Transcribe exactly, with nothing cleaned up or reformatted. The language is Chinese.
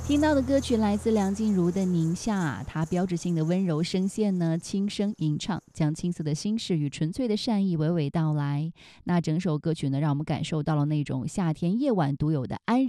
听到的歌曲来自梁静茹的《宁夏》，她标志性的温柔声线呢，轻声吟唱，将青涩的心事与纯粹的善意娓娓道来。那整首歌曲呢，让我们感受到了那种夏天夜晚独有的安